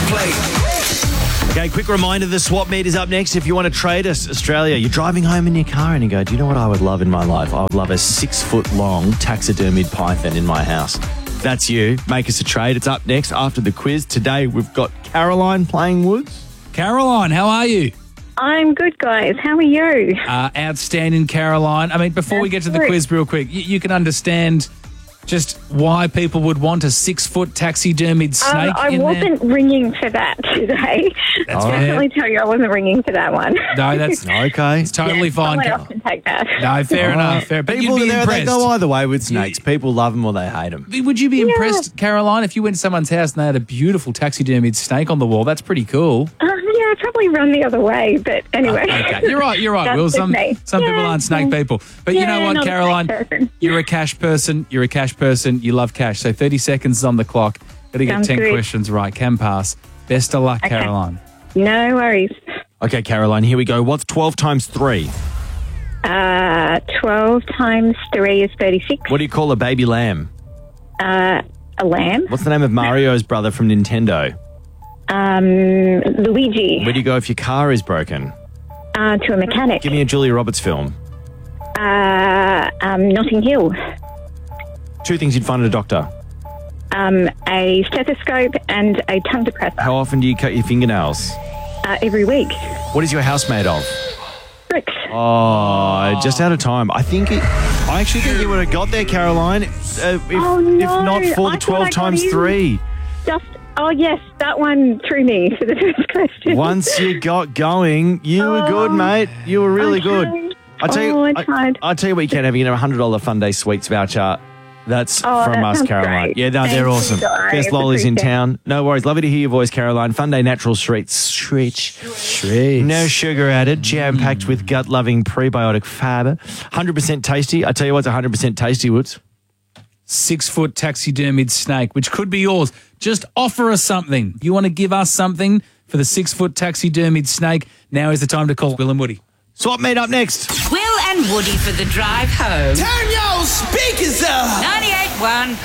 plate. Okay, quick reminder, the swap meet is up next. If you want to trade us, Australia, you're driving home in your car and you go, do you know what I would love in my life? I would love a 6-foot-long taxidermied python in my house. If that's you, make us a trade. It's up next after the quiz. Today, we've got Caroline playing Woods. Caroline, how are you? I'm good, guys. How are you? Outstanding, Caroline. I mean, before we get to the quiz real quick, you can understand just why people would want a 6-foot taxidermied snake I wasn't ringing for that today. That's I'll fair. definitely tell you I wasn't ringing for that one. No, that's Okay. it's totally fine. Someone else can take that. No, fair enough. Fair. But People you'd be they impressed. go either way with snakes. People love them or they hate them. Would you be impressed, Caroline, if you went to someone's house and they had a beautiful taxidermied snake on the wall? That's pretty cool. Yeah, I'd probably run the other way, but anyway. Okay, you're right, That's Will. just Some me. people aren't snake people. But you know what, not a Caroline? snake person. You're a cash person. You love cash. So 30 seconds is on the clock. Got to get Sounds 10 good. questions right. Can pass. Best of luck, Caroline. No worries. Okay, Caroline, here we go. What's 12 times 3? 12 times 3 is 36. What do you call a baby lamb? A lamb. What's the name of Mario's brother from Nintendo? Luigi. Where do you go if your car is broken? To a mechanic. Give me a Julia Roberts film. Notting Hill. 2 things you'd find at a doctor. A stethoscope and a tongue depressor. How often do you cut your fingernails? Every week. What is your house made of? Bricks. Oh, just out of time. I actually think you would have got there, Caroline, if not for the I thought 12 I got times in. 3. Yes, that one threw me for the first question. Once you got going, you were good, mate. You were really good. I tried. I'll tell you what you can have. You can have a $100 Fun Day Sweets voucher. That's from that us, sounds Caroline. great. Yeah, no, Thank they're you, awesome. guys. Best lollies in Appreciate it. town. No worries. Lovely to hear your voice, Caroline. Fun Day Natural Treats. No sugar added. Jam-packed with gut-loving prebiotic fibre. 100% tasty. I tell you what's 100% tasty, Woods. 6-foot taxidermied snake, which could be yours. Just offer us something. You want to give us something for the 6-foot taxidermied snake? Now is the time to call Will and Woody. Swap meet up next. Will and Woody for the drive home. Turn your speakers up. 98.1